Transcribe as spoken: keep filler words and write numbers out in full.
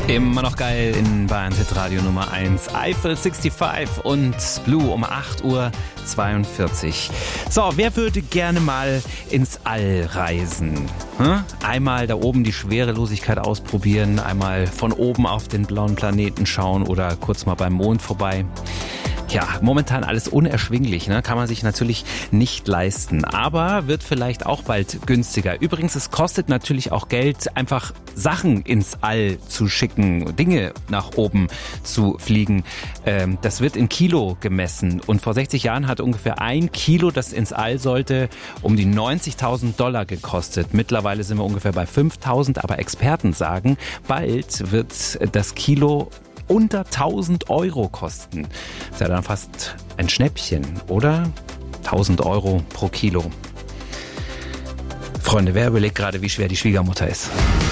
Immer noch geil in Bayern Hit Radio Nummer eins. Eiffel fünfundsechzig und Blue um acht Uhr zweiundvierzig. So, wer würde gerne mal ins All reisen? Hm? Einmal da oben die Schwerelosigkeit ausprobieren, einmal von oben auf den blauen Planeten schauen oder kurz mal beim Mond vorbei. Ja, momentan alles unerschwinglich, ne? Kann man sich natürlich nicht leisten, aber wird vielleicht auch bald günstiger. Übrigens, es kostet natürlich auch Geld, einfach Sachen ins All zu schicken, Dinge nach oben zu fliegen. Ähm, das wird in Kilo gemessen und vor sechzig Jahren hat ungefähr ein Kilo, das ins All sollte, um die neunzigtausend Dollar gekostet. Mittlerweile sind wir ungefähr bei fünftausend, aber Experten sagen, bald wird das Kilo unter tausend Euro kosten. Ist ja dann fast ein Schnäppchen, oder? tausend Euro pro Kilo. Freunde, wer überlegt gerade, wie schwer die Schwiegermutter ist?